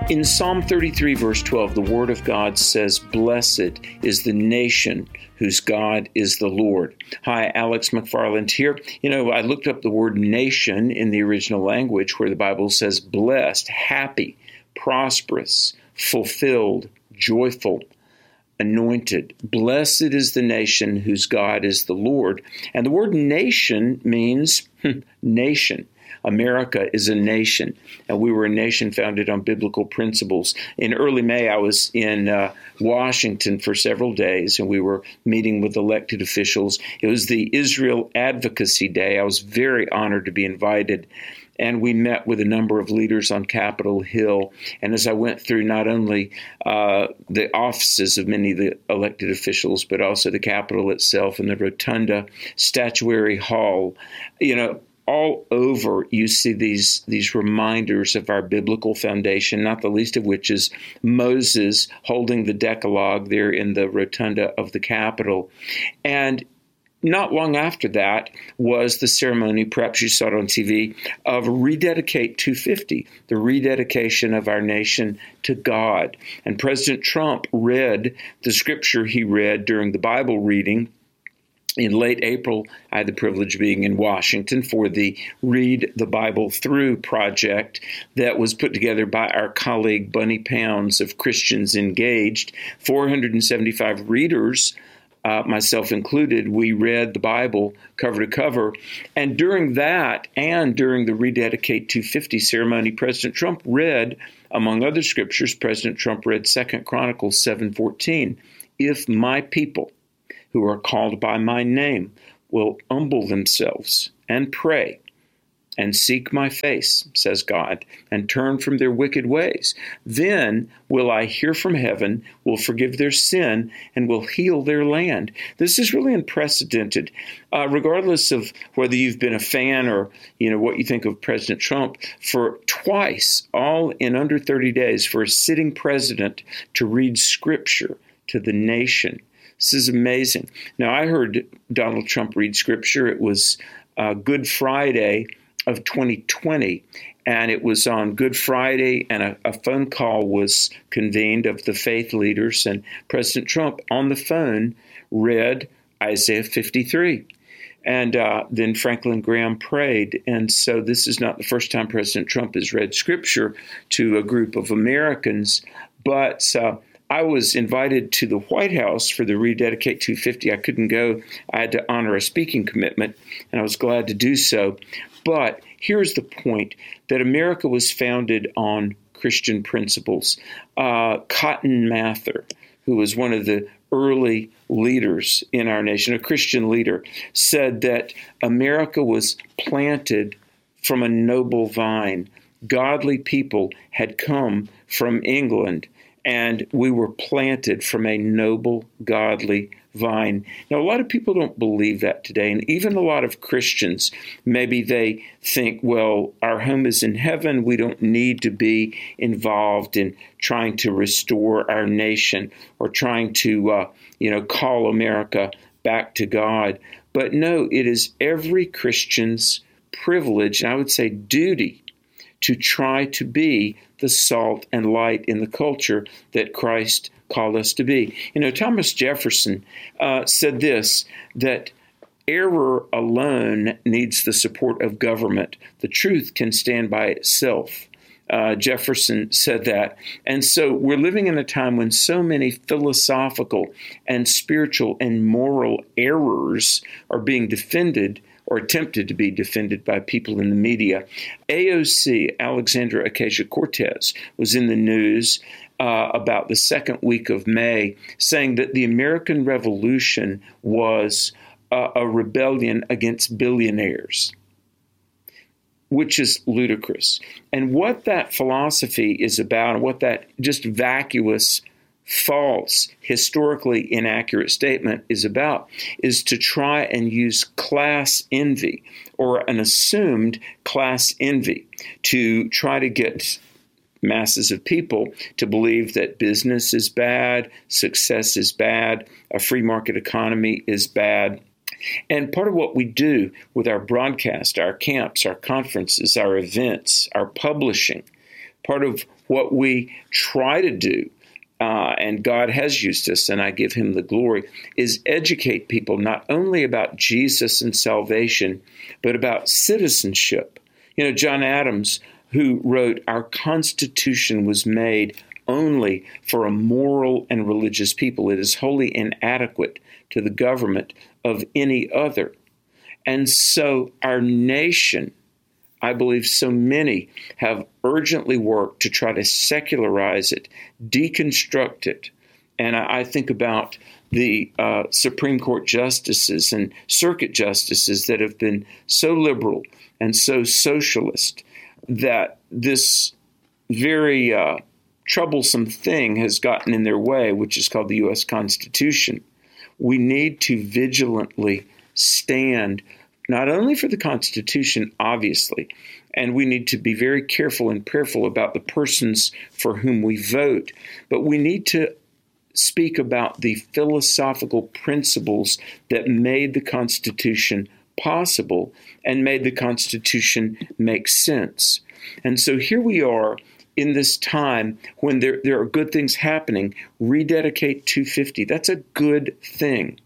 In Psalm 33, verse 12, the Word of God says, "Blessed is the nation whose God is the Lord." Hi, Alex McFarland here. I looked up the word nation in the original language where the Bible says blessed, happy, prosperous, fulfilled, joyful, anointed. Blessed is the nation whose God is the Lord. And the word nation means nation. America is a nation, and we were a nation founded on biblical principles. In early May, I was in Washington for several days, and we were meeting with elected officials. It was the Israel Advocacy Day. I was very honored to be invited, and we met with a number of leaders on Capitol Hill. And as I went through not only the offices of many of the elected officials, but also the Capitol itself and the Rotunda, Statuary Hall, all over, you see these reminders of our biblical foundation, not the least of which is Moses holding the Decalogue there in the rotunda of the Capitol. And not long after that was the ceremony, perhaps you saw it on TV, of Rededicate 250, the rededication of our nation to God. And President Trump read the scripture he read during the Bible reading. In late April, I had the privilege of being in Washington for the Read the Bible Through project that was put together by our colleague Bunny Pounds of Christians Engaged. 475 readers, myself included, we read the Bible cover to cover. And during that and during the Rededicate 250 ceremony, President Trump read, among other scriptures, President Trump read 2 Chronicles 7:14, "If my people who are called by my name will humble themselves and pray and seek my face, says God, and turn from their wicked ways. Then will I hear from heaven, will forgive their sin, and will heal their land." This is really unprecedented. Regardless of whether you've been a fan or what you think of President Trump, for twice, all in under 30 days, for a sitting president to read scripture to the nation. This is amazing. Now, I heard Donald Trump read scripture. It was Good Friday of 2020, and it was on Good Friday, and a phone call was convened of the faith leaders, and President Trump on the phone read Isaiah 53. And then Franklin Graham prayed. And so this is not the first time President Trump has read scripture to a group of Americans, but I was invited to the White House for the Rededicate 250. I couldn't go. I had to honor a speaking commitment, and I was glad to do so. But here's the point, that America was founded on Christian principles. Cotton Mather, who was one of the early leaders in our nation, a Christian leader, said that America was planted from a noble vine. Godly people had come from England, and we were planted from a noble, godly vine. Now, a lot of people don't believe that today, and even a lot of Christians, maybe they think, well, our home is in heaven. We don't need to be involved in trying to restore our nation or trying to, call America back to God. But no, it is every Christian's privilege, and I would say duty, to try to be the salt and light in the culture that Christ called us to be. Thomas Jefferson said this, that error alone needs the support of government. The truth can stand by itself. Jefferson said that. And so we're living in a time when so many philosophical and spiritual and moral errors are being defended or attempted to be defended by people in the media. AOC, Alexandra Ocasio-Cortez, was in the news about the second week of May, saying that the American Revolution was a rebellion against billionaires, which is ludicrous. And what that philosophy is about, and what that just vacuous, false, historically inaccurate statement is about, is to try and use class envy, or an assumed class envy, to try to get masses of people to believe that business is bad, success is bad, a free market economy is bad. And part of what we do with our broadcast, our camps, our conferences, our events, our publishing, Part of what we try to do, and God has used us, and I give him the glory, is educate people not only about Jesus and salvation, but about citizenship. John Adams, who wrote, "Our Constitution was made only for a moral and religious people. It is wholly inadequate to the government of any other." And so our nation, I believe so many have urgently worked to try to secularize it, deconstruct it. And I think about the Supreme Court justices and circuit justices that have been so liberal and so socialist that this very troublesome thing has gotten in their way, which is called the U.S. Constitution. We need to vigilantly stand not only for the Constitution, obviously, and we need to be very careful and prayerful about the persons for whom we vote, but we need to speak about the philosophical principles that made the Constitution possible and made the Constitution make sense. And so here we are in this time when there are good things happening. Rededicate 250. That's a good thing.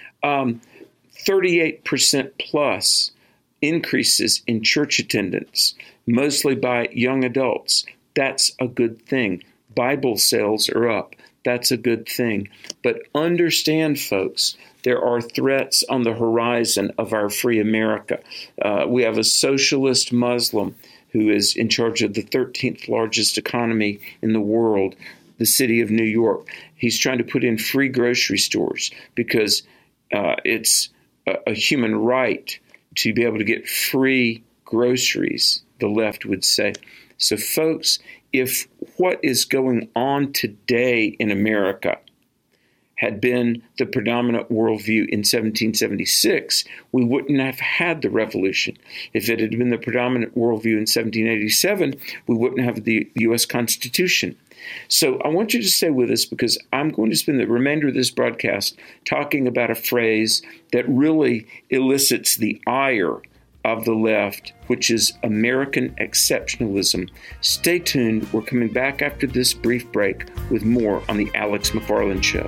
38% plus increases in church attendance, mostly by young adults. That's a good thing. Bible sales are up. That's a good thing. But understand, folks, there are threats on the horizon of our free America. We have a socialist Muslim who is in charge of the 13th largest economy in the world, the city of New York. He's trying to put in free grocery stores because it's a human right to be able to get free groceries, the left would say. So, folks, if what is going on today in America had been the predominant worldview in 1776, we wouldn't have had the revolution. If it had been the predominant worldview in 1787, we wouldn't have the U.S. Constitution. So I want you to stay with us because I'm going to spend the remainder of this broadcast talking about a phrase that really elicits the ire of the left, which is American exceptionalism. Stay tuned. We're coming back after this brief break with more on the Alex McFarland Show.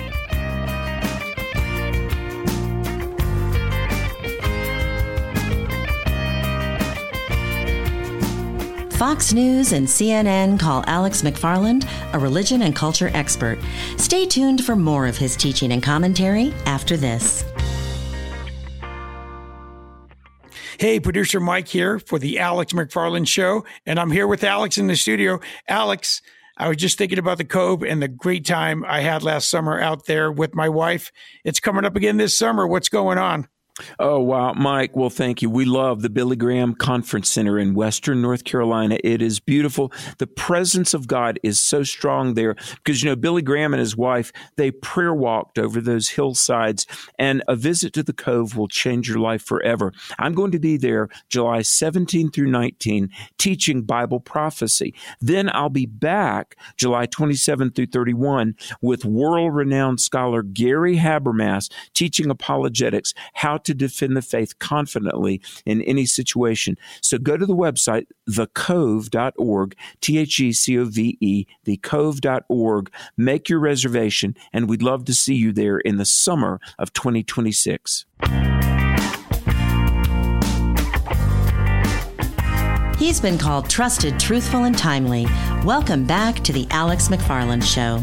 Fox News and CNN call Alex McFarland a religion and culture expert. Stay tuned for more of his teaching and commentary after this. Hey, producer Mike here for the Alex McFarland Show, and I'm here with Alex in the studio. Alex, I was just thinking about the Cove and the great time I had last summer out there with my wife. It's coming up again this summer. What's going on? Oh, wow, Mike. Well, thank you. We love the Billy Graham Conference Center in Western North Carolina. It is beautiful. The presence of God is so strong there because, Billy Graham and his wife, they prayer walked over those hillsides, and a visit to the Cove will change your life forever. I'm going to be there July 17 through 19 teaching Bible prophecy. Then I'll be back July 27 through 31 with world-renowned scholar Gary Habermas teaching apologetics, how to defend the faith confidently in any situation. So go to the website, thecove.org, THECOVE, thecove.org. Make your reservation, and we'd love to see you there in the summer of 2026. He's been called trusted, truthful, and timely. Welcome back to the Alex McFarland Show.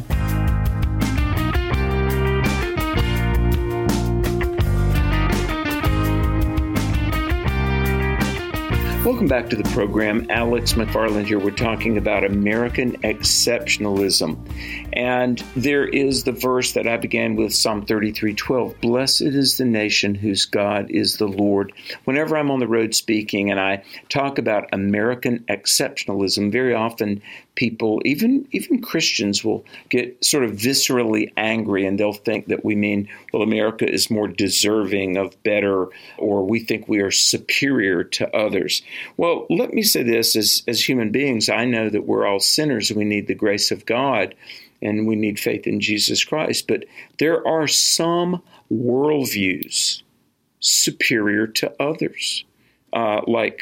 Welcome back to the program. Alex McFarland here. We're talking about American exceptionalism. And there is the verse that I began with, Psalm 33:12. Blessed is the nation whose God is the Lord. Whenever I'm on the road speaking and I talk about American exceptionalism, very often people, even Christians, will get sort of viscerally angry, and they'll think that we mean, well, America is more deserving of better, or we think we are superior to others. Well, let me say this, as human beings, I know that we're all sinners and we need the grace of God and we need faith in Jesus Christ. But there are some worldviews superior to others, like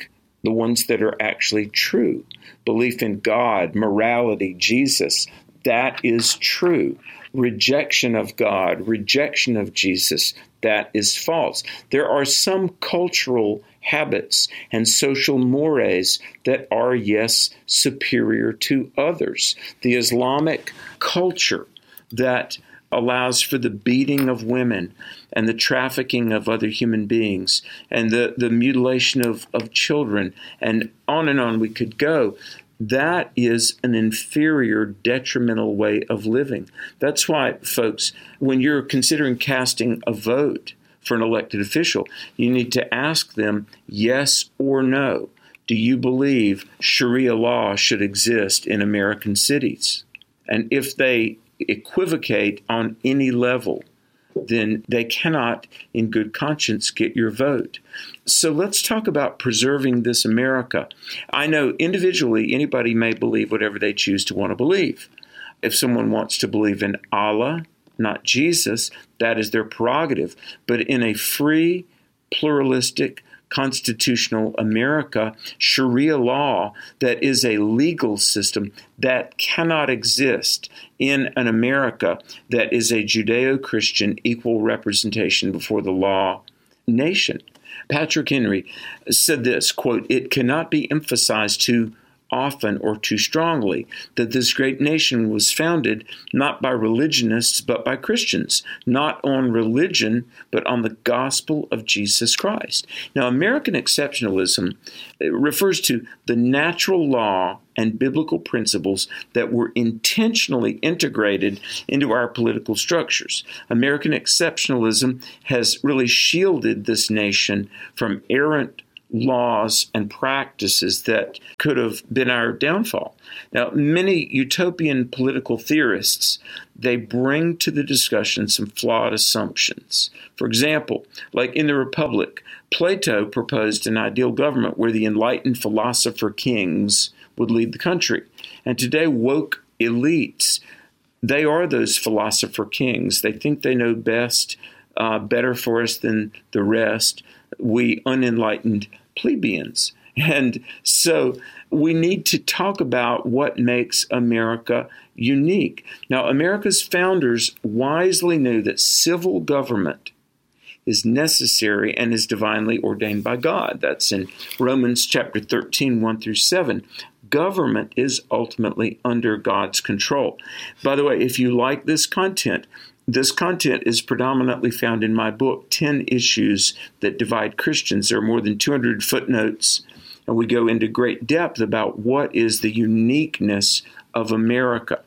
the ones that are actually true. Belief in God, morality, Jesus, that is true. Rejection of God, rejection of Jesus, that is false. There are some cultural habits and social mores that are, yes, superior to others. The Islamic culture that allows for the beating of women and the trafficking of other human beings and the mutilation of children, and on we could go. That is an inferior, detrimental way of living. That's why, folks, when you're considering casting a vote for an elected official, you need to ask them yes or no. Do you believe Sharia law should exist in American cities? And if they equivocate on any level, then they cannot, in good conscience, get your vote. So let's talk about preserving this America. I know individually anybody may believe whatever they choose to want to believe. If someone wants to believe in Allah, not Jesus, that is their prerogative. But in a free, pluralistic, constitutional America, Sharia law that is a legal system that cannot exist in an America that is a Judeo-Christian equal representation before the law nation. Patrick Henry said this, quote, "It cannot be emphasized too often or too strongly that this great nation was founded not by religionists but by Christians, not on religion but on the gospel of Jesus Christ." Now, American exceptionalism refers to the natural law and biblical principles that were intentionally integrated into our political structures. American exceptionalism has really shielded this nation from errant laws and practices that could have been our downfall. Now, many utopian political theorists, they bring to the discussion some flawed assumptions. For example, like in the Republic, Plato proposed an ideal government where the enlightened philosopher kings would lead the country. And today, woke elites, they are those philosopher kings. They think they know best, better for us than the rest, we unenlightened plebeians. And so we need to talk about what makes America unique. Now, America's founders wisely knew that civil government is necessary and is divinely ordained by God. That's in Romans chapter 13, 1-7. Government is ultimately under God's control. By the way, if you like this content is predominantly found in my book, 10 Issues That Divide Christians. There are more than 200 footnotes, and we go into great depth about what is the uniqueness of America.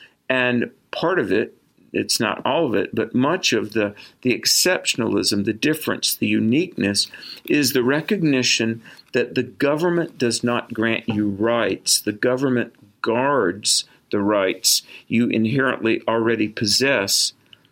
And part of it, it's not all of it, but much of the exceptionalism, the difference, the uniqueness, is the recognition that the government does not grant you rights. The government guards the rights you inherently already possess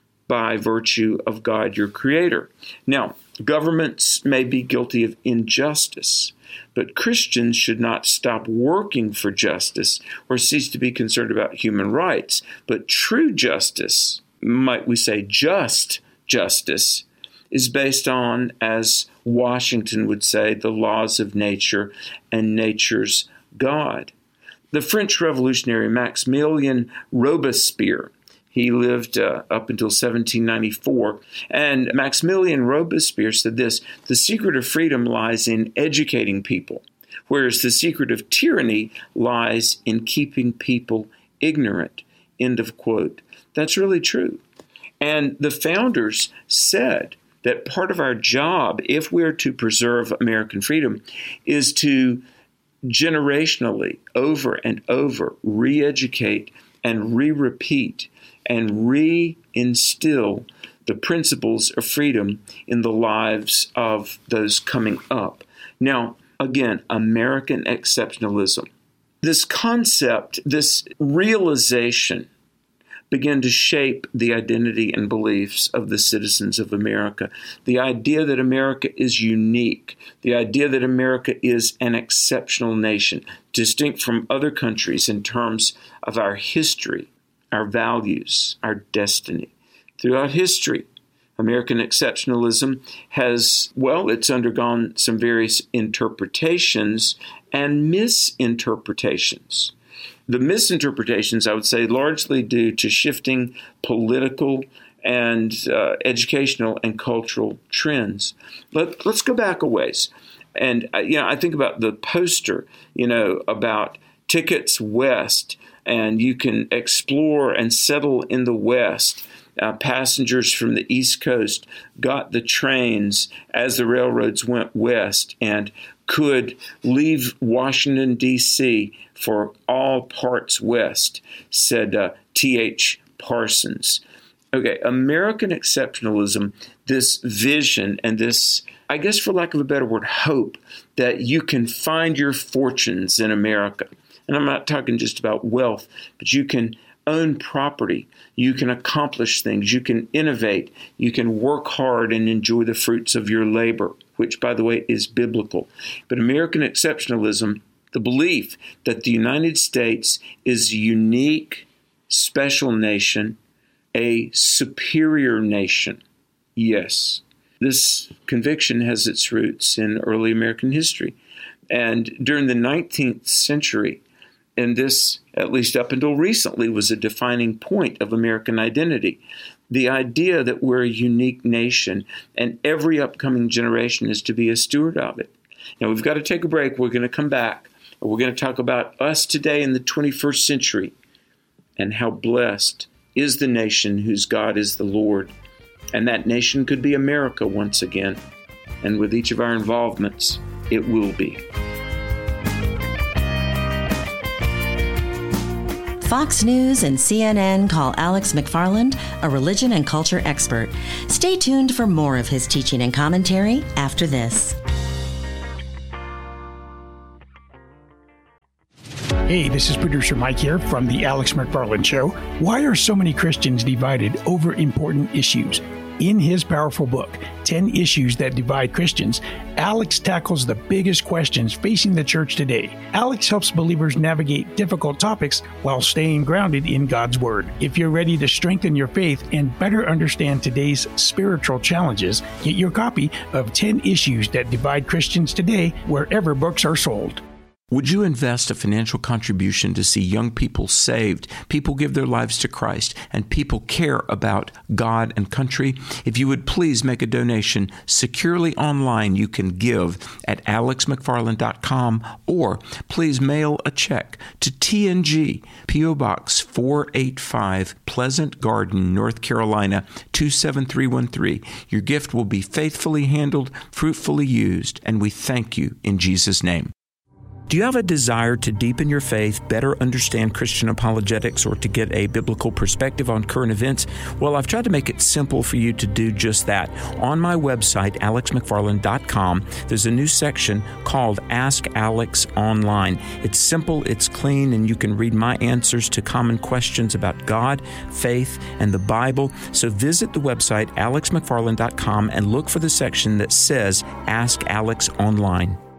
by virtue of God, your creator. Now, governments may be guilty of injustice, but Christians should not stop working for justice or cease to be concerned about human rights. But true justice, might we say just justice, is based on, as Washington would say, the laws of nature and nature's God. The French revolutionary Maximilien Robespierre, he lived up until 1794. And Maximilien Robespierre said this: "The secret of freedom lies in educating people, whereas the secret of tyranny lies in keeping people ignorant." End of quote. That's really true. And the founders said that part of our job, if we're to preserve American freedom, is to generationally, over and over, re-educate and re-repeat and reinstill the principles of freedom in the lives of those coming up. Now, again, American exceptionalism. This concept, this realization, began to shape the identity and beliefs of the citizens of America. The idea that America is unique, the idea that America is an exceptional nation, distinct from other countries in terms of our history, our values, our destiny. Throughout history, American exceptionalism has, it's undergone some various interpretations and misinterpretations. The misinterpretations, I would say, largely due to shifting political and educational and cultural trends. Let's go back a ways. And, I think about the poster, about tickets west, and you can explore and settle in the West. Passengers from the East Coast got the trains as the railroads went west and could leave Washington, D.C. for all parts west, said T.H. Parsons. Okay, American exceptionalism, this vision and this, I guess for lack of a better word, hope that you can find your fortunes in America. And I'm not talking just about wealth, but you can own property, you can accomplish things, you can innovate, you can work hard and enjoy the fruits of your labor, which, by the way, is biblical. But American exceptionalism, the belief that the United States is a unique, special nation, a superior nation. Yes, this conviction has its roots in early American history. And during the 19th century, and this, at least up until recently, was a defining point of American identity. The idea that we're a unique nation and every upcoming generation is to be a steward of it. Now, we've got to take a break. We're going to come back. We're going to talk about us today in the 21st century and how blessed is the nation whose God is the Lord. And that nation could be America once again. And with each of our involvements, it will be. Fox News and CNN call Alex McFarland a religion and culture expert. Stay tuned for more of his teaching and commentary after this. Hey, this is producer Mike here from the Alex McFarland Show. Why are so many Christians divided over important issues? In his powerful book, 10 Issues That Divide Christians, Alex tackles the biggest questions facing the church today. Alex helps believers navigate difficult topics while staying grounded in God's Word. If you're ready to strengthen your faith and better understand today's spiritual challenges, get your copy of 10 Issues That Divide Christians today wherever books are sold. Would you invest a financial contribution to see young people saved, people give their lives to Christ, and people care about God and country? If you would please make a donation securely online, you can give at alexmcfarland.com, or please mail a check to TNG, P.O. Box 485, Pleasant Garden, North Carolina, 27313. Your gift will be faithfully handled, fruitfully used, and we thank you in Jesus' name. Do you have a desire to deepen your faith, better understand Christian apologetics, or to get a biblical perspective on current events? Well, I've tried to make it simple for you to do just that. On my website, alexmcfarland.com, there's a new section called Ask Alex Online. It's simple, it's clean, and you can read my answers to common questions about God, faith, and the Bible. So visit the website, alexmcfarland.com, and look for the section that says Ask Alex Online.